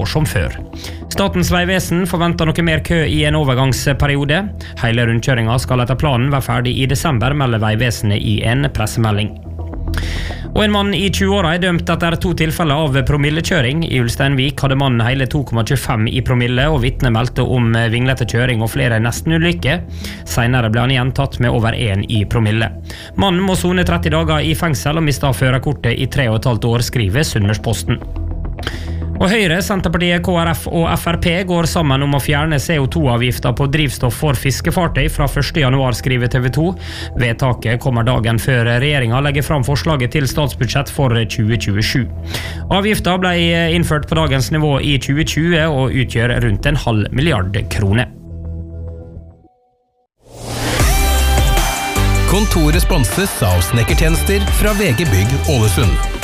går som før. Statens vegvesen forventer noe mer kø i en overgangsperiode. Hele rundkjøringen skal etter planen være ferdig i desember, melder Vegvesenet i en pressemelding. Og en mann i 20-åra er dømt etter 2 tilfeller av promillekjøring. I Ulsteinvik hadde mannen hele 2,25 i promille, og vitne meldte om vinglete kjøring og flere nestenulykker. Senere ble han igjen tatt med over 1 i promille. Mannen må sone 30 dager i fengsel og mistet førerkortet i 3,5 år, skriver Sunnmørsposten. Og Høyre, Senterpartiet, KrF og Frp går sammen om å fjerne CO2-avgifter på drivstoff for fiskefartøy fra 1. januar, skriver TV 2. Vedtaket kommer dagen før regjeringen legger fram forslaget til statsbudsjett for 2027. Avgiften ble innført på dagens nivå i 2020 og utgjør rundt 0,5 milliard kroner. Kontoret sponses av snekkertjenester fra VG Bygg Ålesund.